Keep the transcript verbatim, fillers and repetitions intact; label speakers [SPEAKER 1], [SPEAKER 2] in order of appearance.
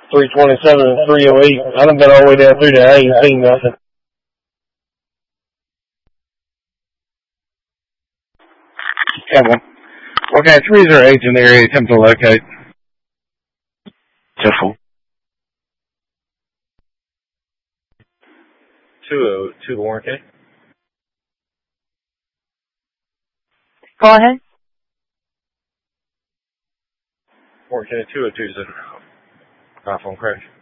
[SPEAKER 1] three twenty-seven and three oh eight. I done been all the way down through there. I ain't seen nothing.
[SPEAKER 2] Kevin. Okay, three zero eight in the area. Attempt to locate.
[SPEAKER 3] Careful.
[SPEAKER 1] two oh two Warren K.
[SPEAKER 4] Go ahead.
[SPEAKER 1] Warren K two oh two is an iPhone crash.